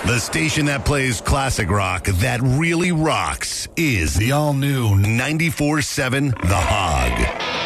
The station that plays classic rock that really rocks is the all-new 94.7 The Hog.